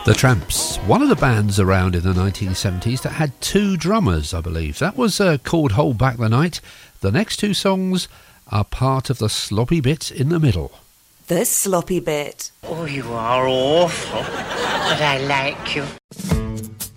The Tramps, one of the bands around in the 1970s that had two drummers, I believe. That was called Hold Back the Night. The next two songs are part of the sloppy bit in the middle. The sloppy bit. Oh, you are awful, but I like you.